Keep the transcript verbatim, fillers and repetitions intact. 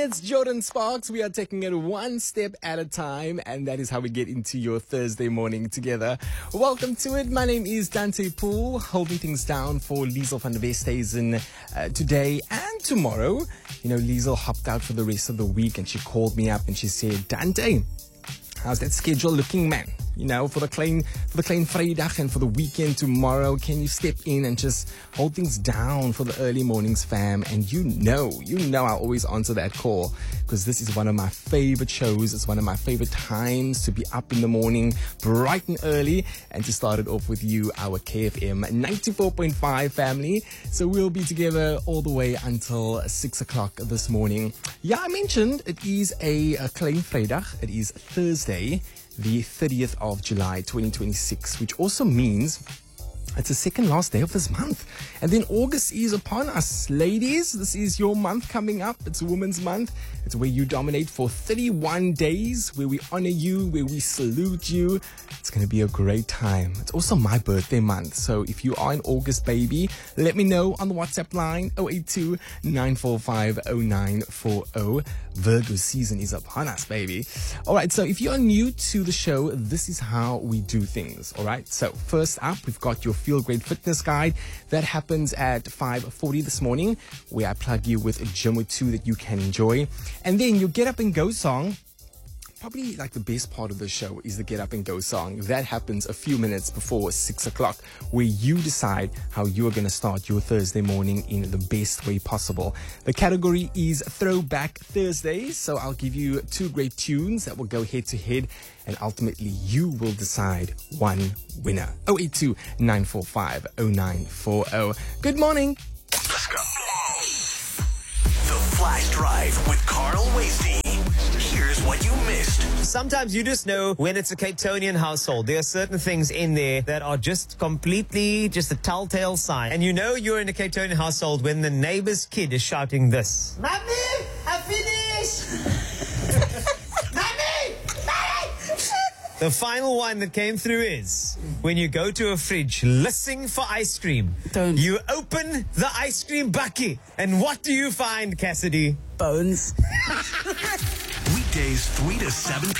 It's Jordan Sparks. We are taking it one step at a time, and that is how we get into your Thursday morning together. Welcome to it. My name is Dante Poole, holding things down for Liesel van der Westhuizen uh, today and tomorrow. You know, Liesel hopped out for the rest of the week, and she called me up and she said, Dante, how's that schedule looking, man? You know, for the Klein, for the Klein Vrydag and for the weekend tomorrow, can you step in and just hold things down for the early mornings, fam? And you know, you know I always answer that call because this is one of my favorite shows. It's one of my favorite times to be up in the morning, bright and early, and to start it off with you, our K F M ninety-four point five family. So we'll be together all the way until six o'clock this morning. Yeah, I mentioned it is a, a Klein Vrydag. It is Thursday, the thirtieth of July, twenty twenty-six, which also means it's the second last day of this month. And then August is upon us. Ladies, this is your month coming up. It's Women's Month. It's where you dominate for thirty-one days, where we honor you, where we salute you. It's going to be a great time. It's also my birthday month. So if you are an August baby, let me know on the WhatsApp line, zero eight two, nine four five, zero nine four zero. Virgo season is upon us, baby. All right, so if you're new to the show, this is how we do things. All right, so first up, we've got your Feel Great Fitness Guide. That happens at five forty this morning, where I plug you with a gym or two that you can enjoy. And then your Get Up and Go song. Probably like the best part of the show is the Get Up and Go song. That happens a few minutes before six o'clock, where you decide how you are going to start your Thursday morning in the best way possible. The category is Throwback Thursday, so I'll give you two great tunes that will go head to head, and ultimately you will decide one winner. zero eight two, nine four five, zero nine four zero. Good morning. Let's go. The Flash Drive with Carl Wasey. Here's what you missed. Sometimes you just know when it's a Cape Townian household. There are certain things in there that are just completely just a telltale sign. And you know you're in a Cape Townian household when the neighbor's kid is shouting this. Mommy, I finished! Mommy! The final one that came through is when you go to a fridge listening for ice cream. Don't. You open the ice cream bucket, and what do you find, Cassidy? Bones. Weekdays three to seven p.m.